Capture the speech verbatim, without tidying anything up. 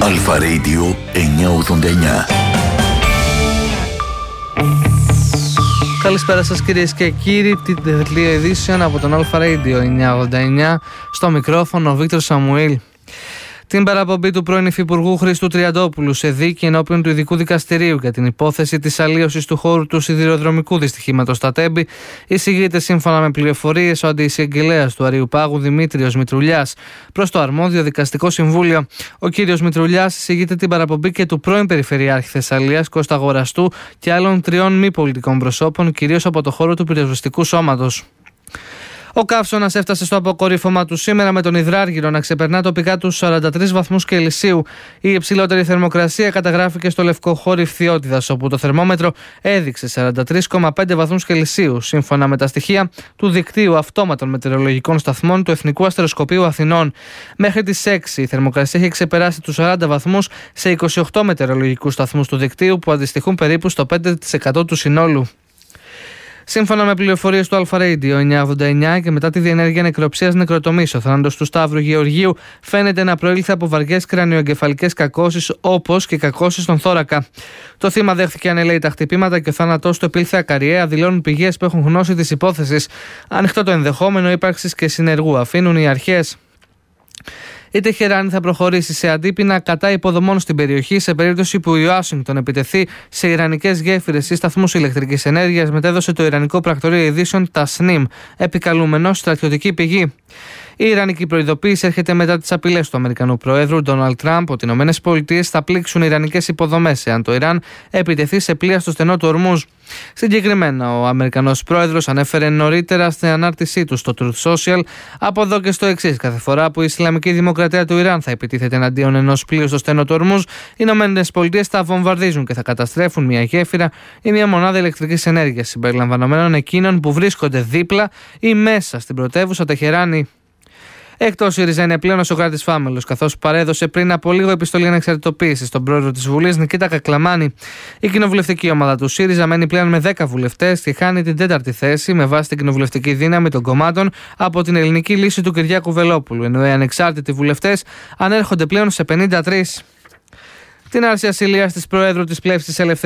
Αλφα Radio εννιακόσια ογδόντα εννιά. Καλησπέρα σας κυρίες και κύριοι, την Daily Edition από τον Αλφα Radio εννιακόσια ογδόντα εννιά, στο μικρόφωνο ο Βίκτορ Σαμουήλ. Την παραπομπή του πρώην Υφυπουργού Χρήστου Τριαντόπουλου σε δίκη ενώπιον του Ειδικού Δικαστηρίου για την υπόθεση της αλλίωσης του χώρου του σιδηροδρομικού δυστυχήματος στα Τέμπη, εισηγείται σύμφωνα με πληροφορίες ο αντιεισαγγελέας του Αριουπάγου Δημήτριος Μητρουλιάς προς το αρμόδιο δικαστικό συμβούλιο. Ο κύριος Μητρουλιάς εισηγείται την παραπομπή και του πρώην Περιφερειάρχη Θεσσαλίας Κώστα Αγοραστού και άλλων τριών μη πολιτικών προσώπων, κυρίως από το χώρο του πυροσβεστικού σώματος. Ο καύσωνας έφτασε στο αποκορύφωμα του σήμερα με τον υδράργυρο να ξεπερνά τοπικά τους σαράντα τρεις βαθμούς Κελσίου. Η υψηλότερη θερμοκρασία καταγράφηκε στο Λευκοχώρι Φθιώτιδας, όπου το θερμόμετρο έδειξε σαράντα τρεις κόμμα πέντε βαθμούς Κελσίου, σύμφωνα με τα στοιχεία του δικτύου αυτόματων μετεωρολογικών σταθμών του Εθνικού Αστεροσκοπείου Αθηνών. Μέχρι τις έξι η θερμοκρασία έχει ξεπεράσει τους σαράντα βαθμούς σε είκοσι οκτώ μετεωρολογικούς σταθμούς του δικτύου, που αντιστοιχούν περίπου στο πέντε τοις εκατό του συνόλου. Σύμφωνα με πληροφορίες του Αλφα Radio εννιακόσια ογδόντα εννιά και μετά τη διενέργεια νεκροψίας νεκροτομής, ο θάνατος του Σταύρου Γεωργίου φαίνεται να προήλθε από βαριές κρανιοεγκεφαλικές κακώσεις, όπως και κακώσεις στον θώρακα. Το θύμα δέχθηκε ανελαίητα χτυπήματα και ο θάνατός του επήλθε ακαριέα, δηλώνουν πηγές που έχουν γνώση της υπόθεσης. Ανοιχτό το ενδεχόμενο ύπαρξης και συνεργού αφήνουν οι αρχές. Η Τεχεράνη θα προχωρήσει σε αντίπεινα κατά υποδομών στην περιοχή σε περίπτωση που η Ουάσιγκτον επιτεθεί σε ιρανικές γέφυρες ή σταθμούς ηλεκτρικής ενέργειας, μετέδωσε το Ιρανικό Πρακτορείο Ειδήσεων Tasnim, επικαλούμενο στρατιωτική πηγή. Η Ιρανική προειδοποίηση έρχεται μετά τις απειλές του Αμερικανού Προέδρου Ντόναλντ Τραμπ ότι οι ΗΠΑ θα πλήξουν ιρανικές υποδομές εάν το Ιράν επιτεθεί σε πλοία στο στενό του Ορμούζ. Συγκεκριμένα, ο Αμερικανός Πρόεδρος ανέφερε νωρίτερα στην ανάρτησή του στο Truth Social: από εδώ και στο εξής, κάθε φορά που η Ισλαμική Δημοκρατία του Ιράν θα επιτίθεται εναντίον ενός πλοίου στο στενό του Ορμούζ, οι ΗΠΑ θα βομβαρδίζουν και θα καταστρέφουν μια γέφυρα ή μια μονάδα ηλεκτρικής ενέργειας, συμπεριλαμβανομένων εκείνων που βρίσκονται δίπλα ή μέσα στην πρωτεύουσα Τεχεράνη. Εκτός ΣΥΡΙΖΑ είναι πλέον ο Σωκράτης Φάμελος, καθώς παρέδωσε πριν από λίγο επιστολή ανεξαρτητοποίησης στον πρόεδρο της Βουλής Νικήτα Κακλαμάνη. Η κοινοβουλευτική ομάδα του ΣΥΡΙΖΑ μένει πλέον με δέκα βουλευτές και χάνει την τέταρτη θέση με βάση την κοινοβουλευτική δύναμη των κομμάτων από την ελληνική λύση του Κυριάκου Βελόπουλου, ενώ οι ανεξάρτητοι βουλευτές ανέρχονται πλέον σε πενήντα τρεις. Την άρση ασυλίας της Προέδρου της Πλεύσης Ελευθερίας